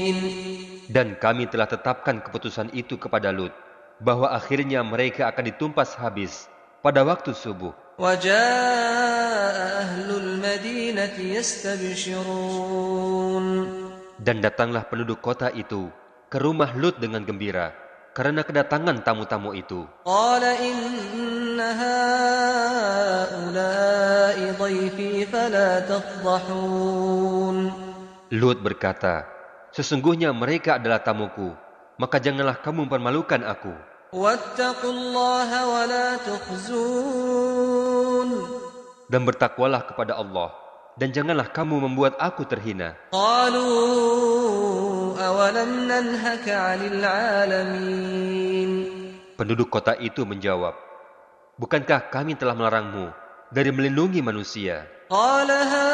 Dan kami telah tetapkan keputusan itu kepada Lut, bahwa akhirnya mereka akan ditumpas habis pada waktu subuh. وجاء أهل المدينة يستبشرون Dan datanglah penduduk kota itu ke rumah Lut dengan gembira karena kedatangan tamu-tamu itu. قال إن هؤلاء ضيفي فلا تفضحون Lut berkata, sesungguhnya mereka adalah tamuku, maka janganlah kamu mempermalukan aku. واتقوا الله ولا تخزون Dan bertakwalah kepada Allah, dan janganlah kamu membuat aku terhina. قالوا أولم ننهك عن العالمين Penduduk kota itu menjawab, bukankah kami telah melarangmu dari melindungi manusia? قال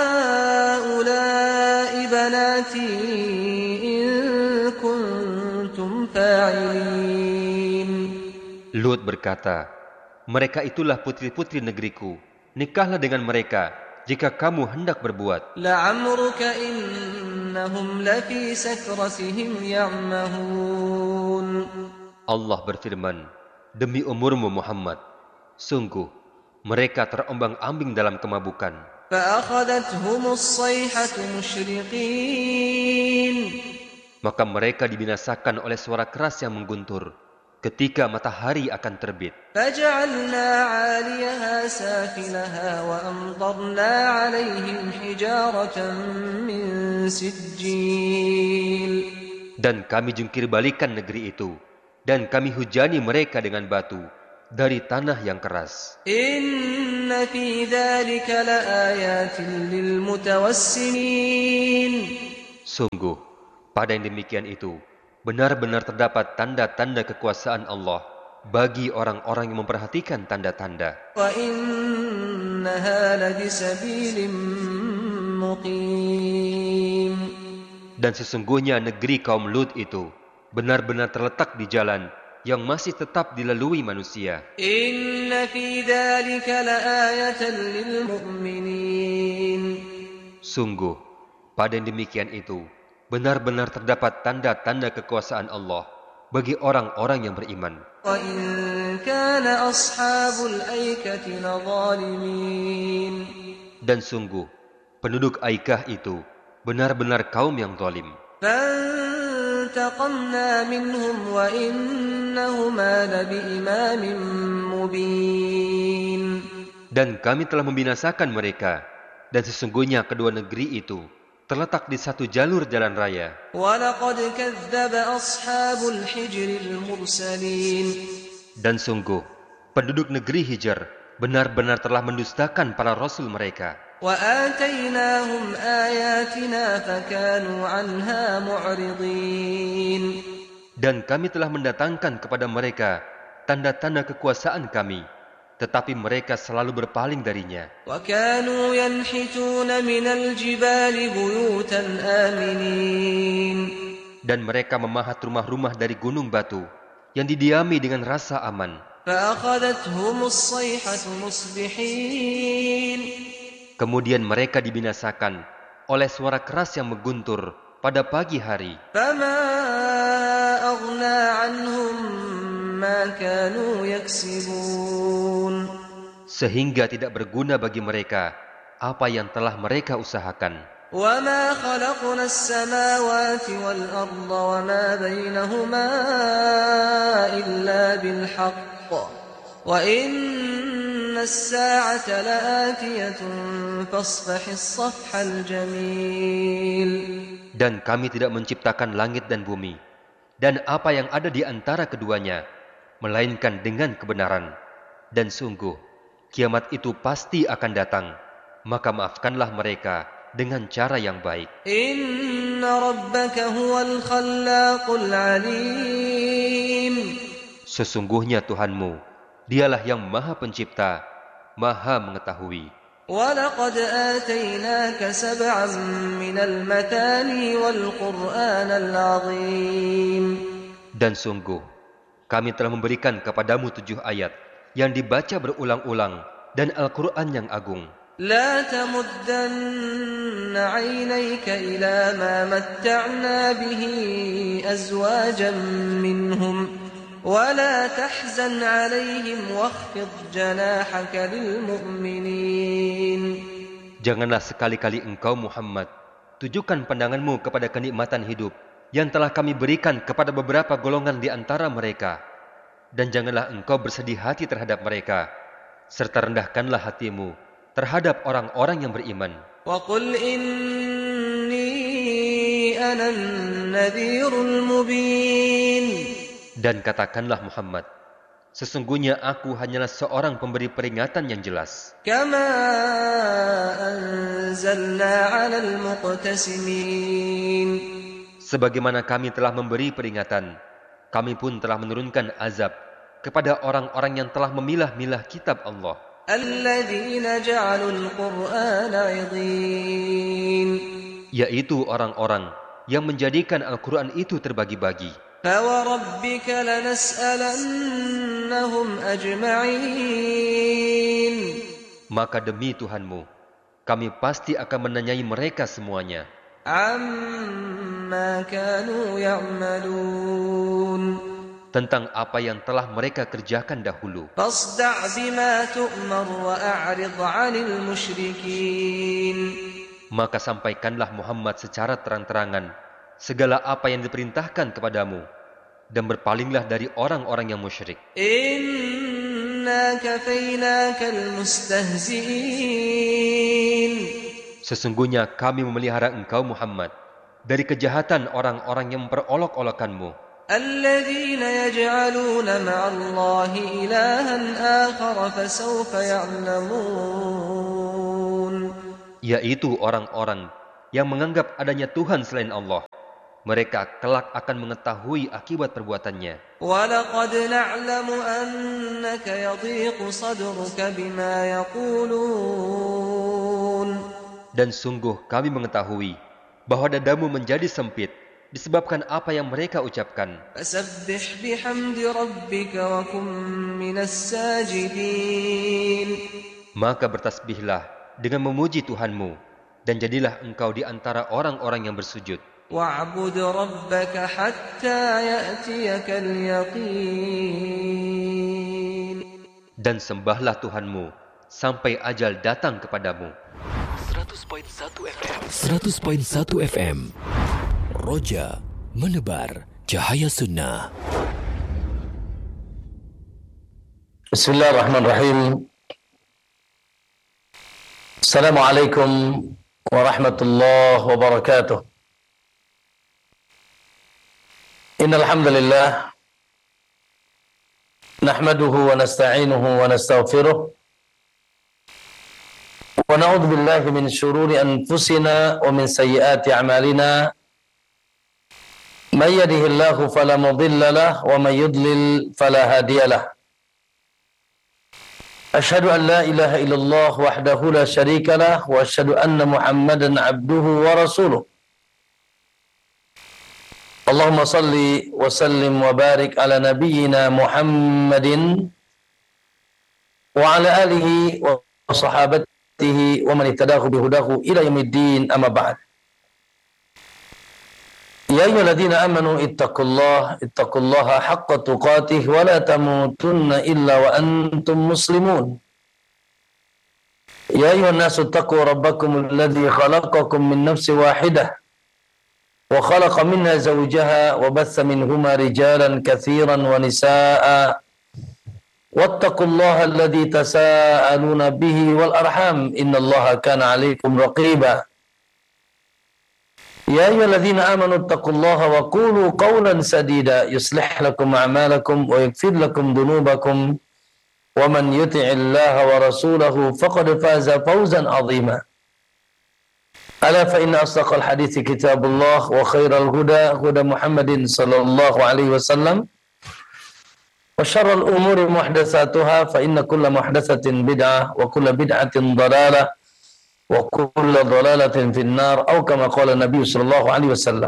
هؤلاء بناتي إن كنتم فاعلين Lut berkata, mereka itulah putri-putri negeriku, nikahlah dengan mereka jika kamu hendak berbuat. لعمرك إنهم لفي سكرتهم يعمهون Allah berfirman, demi umurmu Muhammad, sungguh mereka terombang-ambing dalam kemabukan. فأخذتهم الصيحة مشرقين Maka mereka dibinasakan oleh suara keras yang mengguntur ketika matahari akan terbit. فجعلنا عاليها سافلها وأمطرنا عليهم حجارة من سجيل Dan kami jungkir balikan negeri itu, dan kami hujani mereka dengan batu dari tanah yang keras. إن في ذلك لآيات للمتوسمين Sungguh, pada yang demikian itu, benar-benar terdapat tanda-tanda kekuasaan Allah bagi orang-orang yang memperhatikan tanda-tanda. وإنها لبسبيل مقيم Dan sesungguhnya negeri kaum Lut itu benar-benar terletak di jalan yang masih tetap dilalui manusia. إن في ذلك لآية للمؤمنين Sungguh, pada yang demikian itu, benar-benar terdapat tanda-tanda kekuasaan Allah bagi orang-orang yang beriman. وإن كان أصحاب الأيكة لظالمين Dan sungguh, penduduk Aikah itu benar-benar kaum yang zalim. فانتقمنا منهم وإنهما لبإمام مبين Dan kami telah membinasakan mereka, dan sesungguhnya kedua negeri itu terletak di satu jalur jalan raya. ولقد كذب أصحاب الحجر المرسلين Dan sungguh, penduduk negeri Hijr benar-benar telah mendustakan para rasul mereka. وآتيناهم آياتنا فكانوا عنها معرضين Dan kami telah mendatangkan kepada mereka tanda-tanda kekuasaan kami, tetapi mereka selalu berpaling darinya. وكانوا ينحتون من الجبال بيوتا آمنين Dan mereka memahat rumah-rumah dari gunung batu yang didiami dengan rasa aman. فأخذتهم الصيحة مصبحين Kemudian mereka dibinasakan oleh suara keras yang mengguntur pada pagi hari. فما أغنى عنهم ما كانوا يكسبون Sehingga tidak berguna bagi mereka apa yang telah mereka usahakan. وما خلقنا السماوات والأرض وما بينهما إلا بالحق وإن الساعة لآتية فاصفح الصفح الجميل Dan kami tidak menciptakan langit dan bumi, dan apa yang ada di antara keduanya, melainkan dengan kebenaran. Dan sungguh, kiamat itu pasti akan datang, maka maafkanlah mereka dengan cara yang baik. إن ربك هو الخلاق العليم Sesungguhnya Tuhanmu, dialah yang maha pencipta, maha mengetahui. ولقد آتيناك سبعا من المثاني والقرآن العظيم Dan sungguh, kami telah memberikan kepadamu 7 ayat yang dibaca berulang-ulang dan Al-Quran yang agung. لا تمدن عينيك إلى ما متعنا به أزواجا منهم ولا تحزن عليهم واخفض جناحك للمؤمنين. Janganlah sekali-kali engkau Muhammad tujukan pandanganmu kepada kenikmatan hidup yang telah kami berikan kepada beberapa golongan di antara mereka, dan janganlah engkau bersedih hati terhadap mereka, serta rendahkanlah hatimu terhadap orang-orang yang beriman. وَقُلْ إِنِّي أَنَا النَّذِيرُ الْمُبِينُ. Dan katakanlah Muhammad, sesungguhnya aku hanyalah seorang pemberi peringatan yang jelas. كَمَا أَنزَلْنَا عَلَى الْمُقْتَسِمِينَ. Sebagaimana kami telah memberi peringatan, kami pun telah menurunkan azab kepada orang-orang yang telah memilah-milah kitab Allah. الَّذِينَ جَعَلُوا الْقُرْآنَ عِضِينَ. Yaitu orang-orang yang menjadikan Al-Quran itu terbagi-bagi. فَوَرَبِّكَ لَنَسْأَلَنَّهُمْ أَجْمَعِينَ. Maka demi Tuhanmu, kami pasti akan menanyai mereka semuanya عَمَّا كَانُوا يَعْمَلُونَ. tentang apa yang telah mereka kerjakan dahulu. فَاصْدَعْ بِمَا تُؤْمَرُ وَأَعْرِضْ عَنِ الْمُشْرِكِينَ. Maka sampaikanlah Muhammad secara terang-terangan segala apa yang diperintahkan kepadamu, dan berpalinglah dari orang-orang yang musyrik. إِنَّا كَفَيْنَاكَ الْمُسْتَهْزِئِينَ. Sesungguhnya kami memelihara engkau Muhammad dari kejahatan orang-orang yang memperolok-olokkanmu, الَّذِينَ يَجْعَلُونَ مَعَ اللَّهِ إِلَٰهًا آخَرَ فَسَوْفَ يَعْلَمُونَ. yaitu orang-orang yang menganggap adanya Tuhan selain Allah. Mereka kelak akan mengetahui akibat perbuatannya. وَلَقَدْ نَعْلَمُ أَنَّكَ يَضِيقُ صَدْرُكَ بِمَا يَقُولُونَ. Dan sungguh kami mengetahui bahwa dadamu menjadi sempit disebabkan apa yang mereka ucapkan. فَسَبِّحْ بِحَمْدِ رَبِّكَ وَكُن مِّنَ السَّاجِدِينَ. Maka bertasbihlah dengan memuji Tuhanmu, dan jadilah engkau di antara orang-orang yang bersujud. وَاعْبُدْ رَبَّكَ حَتَّى يَأْتِيَكَ الْيَقِينُ. Dan sembahlah Tuhanmu sampai ajal datang kepadamu. 100.1 FM Roja menebar cahaya sunnah. Bismillahirrahmanirrahim. Assalamualaikum warahmatullahi wabarakatuh. Innal hamdalillah nahmaduhu wa nasta'inuhu wa nastaghfiruh wa na'udzu billahi min shururi anfusina wa min sayyiati a'malina. May yahdihillahu fala mudilla lahu wa may yudlil fala hadiya lahu. Asyhadu an la ilaha illallah wahdahu la syarika lah wa asyhadu anna Muhammadan abduhu wa rasuluh. Allahumma salli wa sallim wa barik ala nabiyyina Muhammadin wa ala alihi wa sahabatihi wa man ittadahu bihudahu ila yaumiddin, amma ba'd. Ya ayyuhalladzina amanu ittaqullaha haqqa tuqatih wa la tamutunna illa wa antum muslimun. Ya ayyuhan nasu ittaqu rabbakum alladzi khalaqakum min nafsin wahidah wa khalaqa minha zawjaha wa batha minhuma rijalan katsiran wa nisaa'a wattaqullaha alladzi tasaaluna bihi wal arham innallaha kana 'alaykum raqiba. Ya ayyuhalladzina amanu ittaqullaha wa qulu qawlan sadida yuslih lakum a'malakum wa yaghfir lakum dhunubakum wa man yuti'illaha wa rasulahu faqad faza fawzan 'azima. Ala fa inna asdaqal hadithi kitabullah wa khairal huda huda Muhammadin sallallahu alaihi wasallam wa syarral umuri muhdatsatuha fa inna kulla muhdatsatin bid'ah wa kulla bid'atin dhalalah wa kullu dhalalatin finnar atau kama qala Nabi sallallahu alaihi wasallam.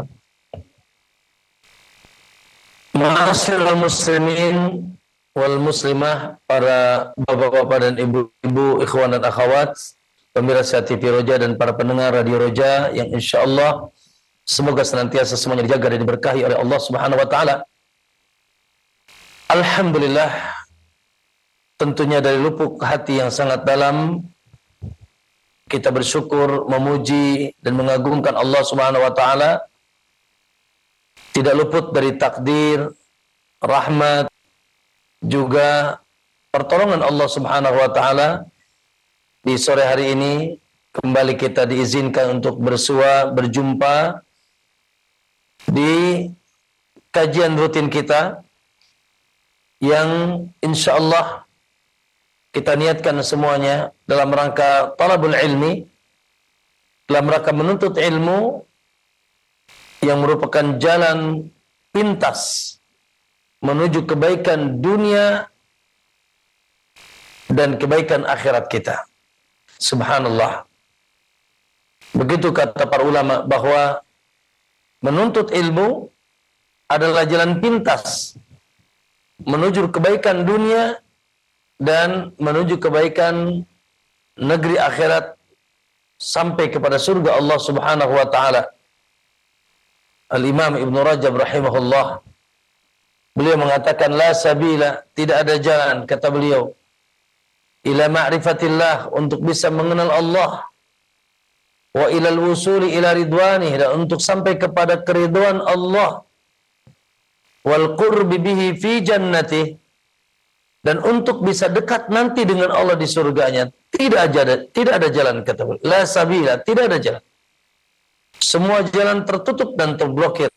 Ma'asyiral muslimin wal muslimah, para bapak-bapak dan ibu-ibu, ikhwan dan akhwat pemirsa TV Roja dan para pendengar Radio Roja yang insyaallah semoga senantiasa semuanya dijaga dan diberkahi oleh Allah Subhanahu wa taala. Alhamdulillah, tentunya dari lubuk hati yang sangat dalam kita bersyukur, memuji dan mengagungkan Allah Subhanahu wa taala. Tidak luput dari takdir, rahmat, juga pertolongan Allah Subhanahu wa taala. Di sore hari ini kembali kita diizinkan untuk berjumpa di kajian rutin kita yang insyaallah kita niatkan semuanya dalam rangka talabul ilmi, dalam rangka menuntut ilmu yang merupakan jalan pintas menuju kebaikan dunia dan kebaikan akhirat kita. Subhanallah. Begitu kata para ulama bahwa menuntut ilmu adalah jalan pintas menuju kebaikan dunia dan menuju kebaikan negeri akhirat sampai kepada surga Allah Subhanahu wa taala. Al-Imam Ibn Rajab rahimahullah, beliau mengatakan la sabila, tidak ada jalan, kata beliau, ila ma'rifatillah, untuk bisa mengenal Allah, wa ilal wusuli ila ridwanih, dan untuk sampai kepada keridhaan Allah, wal qurbi bihi fi jannatih, dan untuk bisa dekat nanti dengan Allah di surganya. Tidak ada jalan, kata beliau. La sabila, tidak ada jalan. Semua jalan tertutup dan terblokir.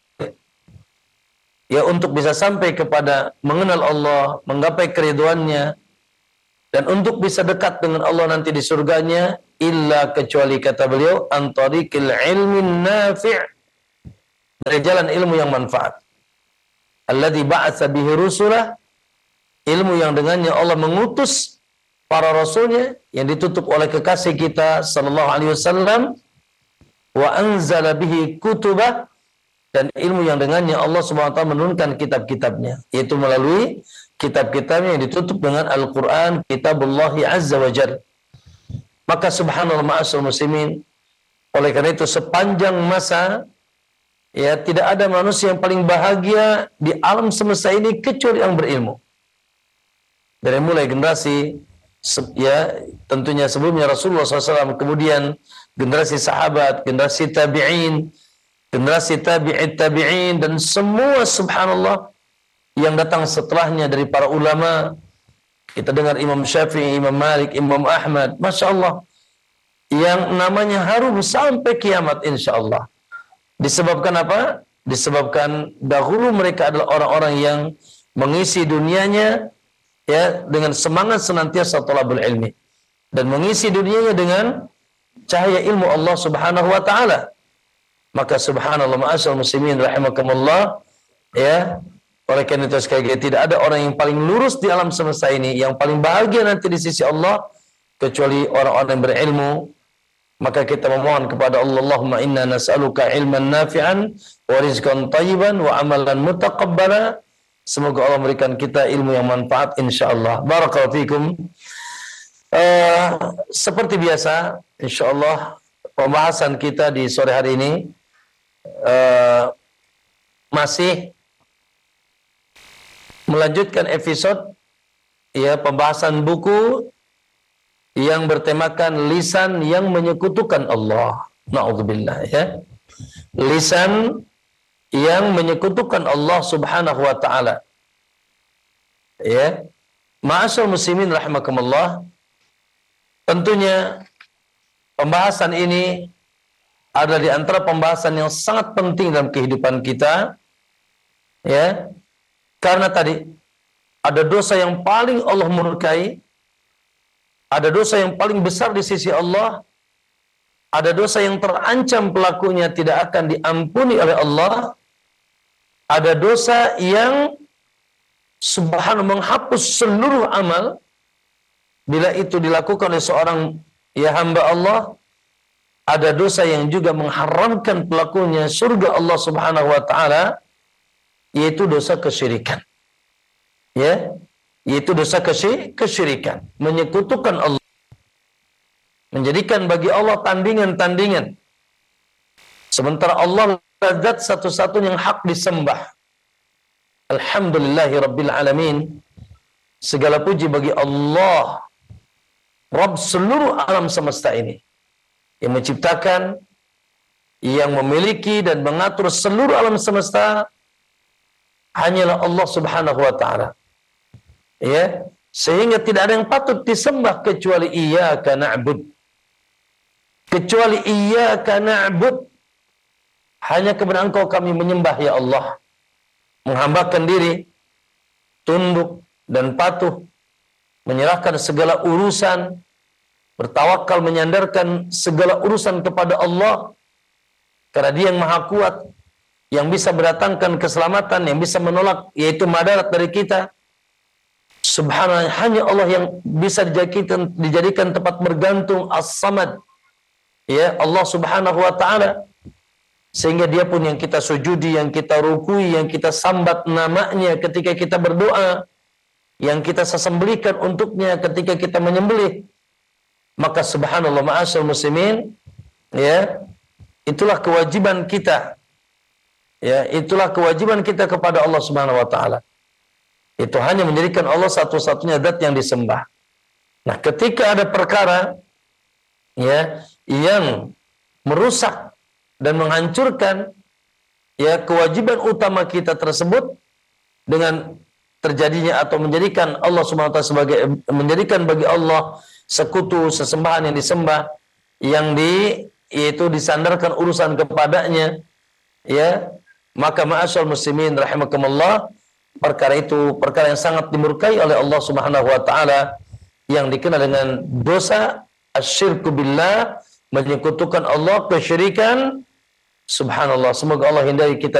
Ya, untuk bisa sampai kepada mengenal Allah, menggapai keridhaannya, dan untuk bisa dekat dengan Allah nanti di surganya, illa, kecuali, kata beliau, antariqil ilmin nafi', dari jalan ilmu yang manfaat. Alladzi ba'atsa bihi rusulah, ilmu yang dengannya Allah mengutus para rasulnya, yang ditutup oleh kekasih kita sallallahu alaihi wasallam, wa anzala bihi kutubah, dan ilmu yang dengannya Allah Subhanahu wa taala menurunkan kitab-kitabnya, yaitu melalui kitab-kitabnya yang ditutup dengan Al-Qur'an, kitabullahi azza wa jalla. Maka subhanallah ma'asyiral muslimin, oleh karena itu sepanjang masa ya tidak ada manusia yang paling bahagia di alam semesta ini kecuali yang berilmu. Dari mulai generasi ya tentunya sebelumnya Rasulullah SAW, kemudian generasi sahabat, generasi tabi'in, generasi tabi'in, dan semua subhanallah yang datang setelahnya dari para ulama. Kita dengar Imam Syafi'i, Imam Malik, Imam Ahmad, Masya Allah, yang namanya harum sampai kiamat insya Allah. Disebabkan apa? Disebabkan dahulu mereka adalah orang-orang yang mengisi dunianya ya dengan semangat senantiasa thalabul ilmi, dan mengisi dunianya dengan cahaya ilmu Allah Subhanahu wa taala. Maka subhanallah ma'asyiral muslimin rahimakumullah, ya, oleh karena itu sekali lagi tidak ada orang yang paling lurus di alam semesta ini, yang paling bahagia nanti di sisi Allah, kecuali orang-orang yang berilmu. Maka kita memohon kepada Allah, Allahumma inna nas'aluka ilman nafi'an wa rizqan thayyiban wa amalan mutaqabbala. Semoga Allah memberikan kita ilmu yang manfaat insyaallah. Barakallahu fikum. Seperti biasa insyaallah pembahasan kita di sore hari ini masih melanjutkan episode ya pembahasan buku yang bertemakan lisan yang menyekutukan Allah. Na'udzubillah, ya. Lisan yang menyekutukan Allah Subhanahu wa taala. Ya. Ma'asyiral muslimin rahimakumullah. Tentunya pembahasan ini adalah di antara pembahasan yang sangat penting dalam kehidupan kita. Ya. Karena tadi ada dosa yang paling Allah murkai, ada dosa yang paling besar di sisi Allah, ada dosa yang terancam pelakunya tidak akan diampuni oleh Allah, ada dosa yang subhanahu menghapus seluruh amal bila itu dilakukan oleh seorang ya hamba Allah, ada dosa yang juga mengharamkan pelakunya surga Allah Subhanahu wa taala, yaitu dosa kesyirikan. Ya, yaitu dosa kesyirikan, menyekutukan Allah. menjadikan bagi Allah tandingan-tandingan. Sementara Allah zat satu-satunya yang hak disembah. Alhamdulillahi Rabbil Alamin. Segala puji bagi Allah, Rabb seluruh alam semesta ini, yang menciptakan, yang memiliki dan mengatur seluruh alam semesta hanyalah Allah Subhanahu wa taala. Ya, sehingga tidak ada yang patut disembah kecuali iyyaka na'bud. Kecuali iyyaka na'bud. Hanya kepada Engkau kami menyembah ya Allah. Menghambakan diri, tunduk dan patuh, menyerahkan segala urusan, bertawakal, menyandarkan segala urusan kepada Allah, karena Dia yang maha kuat, yang bisa mendatangkan keselamatan, yang bisa menolak yaitu madarat dari kita. Subhanallah, hanya Allah yang bisa dijadikan tempat bergantung, As-Samad. Ya, Allah Subhanahu wa taala. Sehingga Dia pun yang kita sujudi, yang kita rukui, yang kita sambat namanya ketika kita berdoa, yang kita sesembelihkan untuknya ketika kita menyembelih. Maka subhanallah, ma'asyar muslimin, ya, itulah kewajiban kita. Ya, itulah kewajiban kita kepada Allah Subhanahu wa taala. Itu hanya menjadikan Allah satu-satunya zat yang disembah. Nah, ketika ada perkara ya yang merusak dan menghancurkan ya kewajiban utama kita tersebut dengan terjadinya atau menjadikan Allah Subhanahu wa taala sebagai, menjadikan bagi Allah sekutu, sesembahan yang disembah, yang yaitu disandarkan urusan kepadanya, ya, maka ma'asyal muslimin rahimakumullah, perkara itu perkara yang sangat dimurkai oleh Allah Subhanahu wa taala, yang dikenal dengan dosa asyirku billah, menyekutukan Allah, kesyirikan. Subhanallah, semoga Allah hindari kita